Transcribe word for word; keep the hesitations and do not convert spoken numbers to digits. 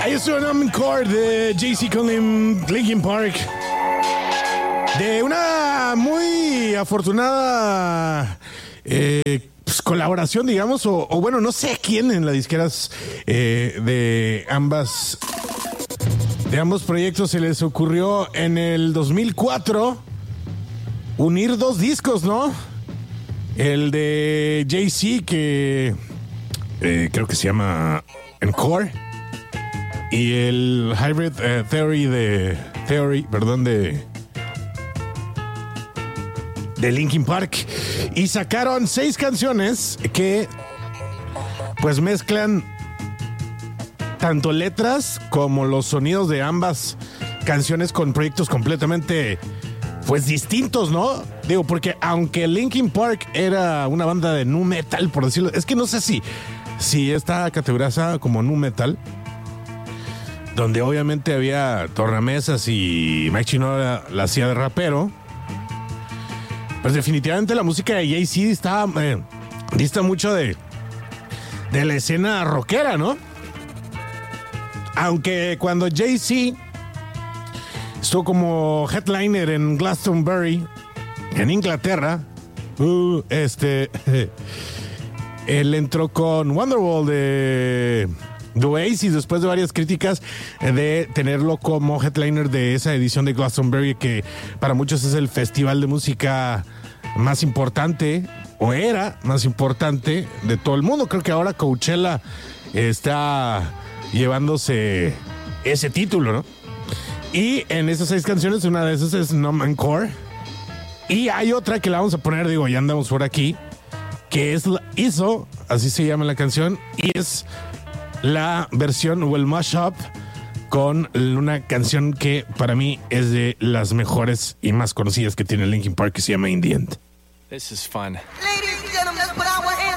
Ahí es un encore de Jay-Z con Linkin Park. De una muy afortunada eh, pues, colaboración, digamos, o, o bueno, no sé quién en las disqueras eh, de ambas de ambos proyectos se les ocurrió en el dos mil cuatro unir dos discos, ¿no? El de Jay-Z, que eh, creo que se llama Encore, y el Hybrid eh, Theory de Theory, perdón, de de Linkin Park, y sacaron seis canciones que pues mezclan tanto letras como los sonidos de ambas canciones con proyectos completamente pues distintos, ¿no? Digo, porque aunque Linkin Park era una banda de nu metal, por decirlo, es que no sé si si está categorizada como nu metal, donde obviamente había tornamesas y Mike Shinoda la hacía de rapero. Pues definitivamente la música de Jay-Z está eh, dista mucho de de la escena rockera, ¿no? Aunque cuando Jay-Z estuvo como headliner en Glastonbury en Inglaterra, uh, este él entró con Wonderwall de The Oasis después de varias críticas de tenerlo como headliner de esa edición de Glastonbury, que para muchos es el festival de música más importante, o era más importante de todo el mundo. Creo que ahora Coachella está llevándose ese título, ¿no? Y en esas seis canciones, una de esas es No Man Core, y hay otra que la vamos a poner, digo, ya andamos por aquí, que es la I S O, así se llama la canción, y es la versión o el mashup con una canción que para mí es de las mejores y más conocidas que tiene Linkin Park, que se llama In the End. This is fun. Ladies and gentlemen, that's what I